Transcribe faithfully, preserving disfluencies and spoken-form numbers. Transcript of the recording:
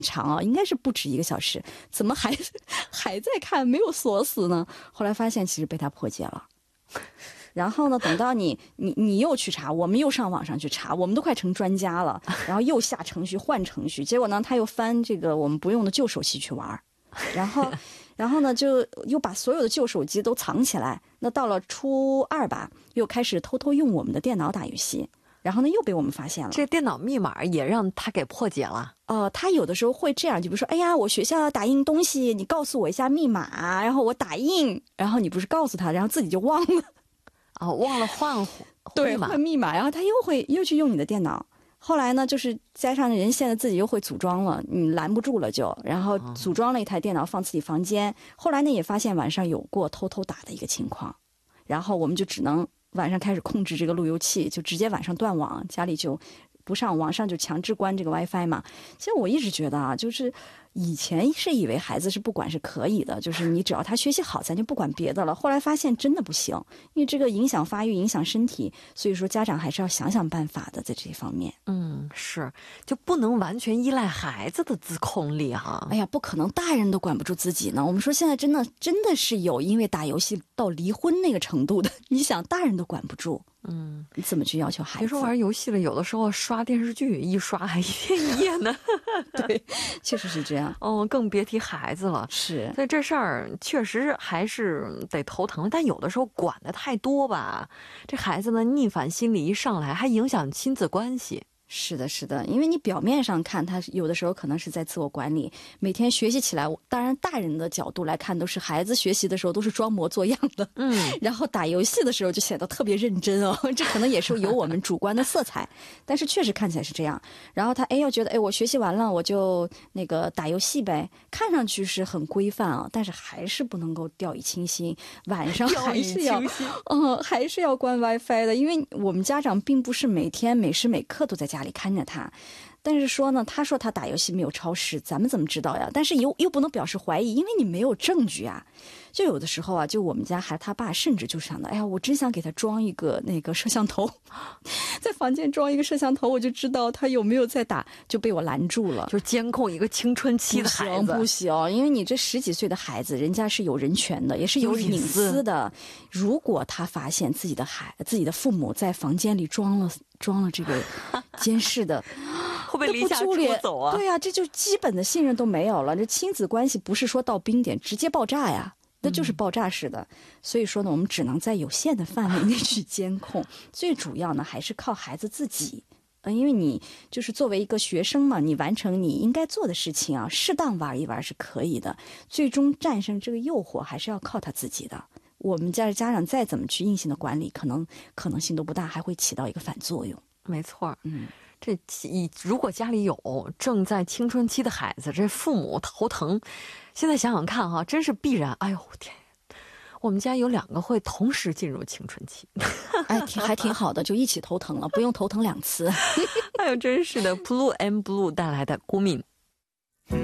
长啊，应该是不止一个小时，怎么还还在看，没有锁死呢？后来发现其实被他破解了。然后呢，等到你你你又去查，我们又上网上去查，我们都快成专家了，然后又下程序换程序，结果呢，他又翻这个我们不用的旧手机去玩，然后然后呢，就又把所有的旧手机都藏起来。那到了初二吧，又开始偷偷用我们的电脑打游戏，然后呢，又被我们发现了。 这电脑密码也让他给破解了。 呃，他有的时候会这样，就比如说，哎呀，我学校要打印东西，你告诉我一下密码，然后我打印，然后你不是告诉他，然后自己就忘了。 哦，忘了换对，换密码，然后他又会又去用你的电脑。后来呢，就是加上人现在自己又会组装了，你拦不住了就，然后组装了一台电脑放自己房间。后来呢，也发现晚上有过偷偷打的一个情况，然后我们就只能晚上开始控制这个路由器，就直接晚上断网，家里就不上网上就强制关这个 WiFi 嘛。其实我一直觉得啊，就是以前是以为孩子是不管是可以的，就是你只要他学习好，咱就不管别的了。后来发现真的不行，因为这个影响发育，影响身体，所以说家长还是要想想办法的，在这方面。 嗯，是，就不能完全依赖孩子的自控力哈。 哎呀，不可能，大人都管不住自己呢。我们说现在真的真的是有因为打游戏到离婚那个程度的，你想大人都管不住。嗯，你怎么去要求孩子？ 别说玩游戏了，有的时候刷电视剧一刷还一天一夜呢。 对，确实是这样。 哦，更别提孩子了。 是， 所以这事儿确实还是得头疼。但有的时候管得太多吧，这孩子呢逆反心理一上来，还影响亲子关系。 是的，是的，因为你表面上看他有的时候可能是在自我管理，每天学习起来，当然大人的角度来看都是孩子学习的时候都是装模作样的，嗯，然后打游戏的时候就显得特别认真哦，这可能也是有我们主观的色彩，但是确实看起来是这样。然后他哎又觉得哎我学习完了我就那个打游戏呗，看上去是很规范啊，但是还是不能够掉以轻心，晚上还是要嗯还是要关 WiFi 的，因为我们家长并不是每天每时每刻都在家里看着他，但是说呢，他说他打游戏没有超时，咱们怎么知道呀？但是又又不能表示怀疑，因为你没有证据啊。就有的时候啊，就我们家孩子他爸甚至就想的，哎呀，我真想给他装一个那个摄像头，在房间装一个摄像头，我就知道他有没有在打，就被我拦住了。 就是监控一个青春期的孩子， 不行，不行，因为你这十几岁的孩子，人家是有人权的，也是有隐私的。如果他发现自己的孩自己的父母在房间里装了装了这个监视的。 会被离家出走啊？ 对呀、啊，这就基本的信任都没有了。这亲子关系不是说到冰点直接爆炸呀，那就是爆炸式的。嗯、所以说呢，我们只能在有限的范围内去监控。最主要呢，还是靠孩子自己。呃，因为你就是作为一个学生嘛，你完成你应该做的事情啊，适当玩一玩是可以的。最终战胜这个诱惑，还是要靠他自己的。我们家的家长再怎么去硬性的管理，可能可能性都不大，还会起到一个反作用。 没错，嗯。这如果家里有正在青春期的孩子，这父母头疼。现在想想看哈，真是必然。哎呦天，我们家有两个会同时进入青春期， 哎，挺还挺好的，就一起头疼了，不用头疼两次。 哎呦，真是的。Blue and Blue 带来的孤敏。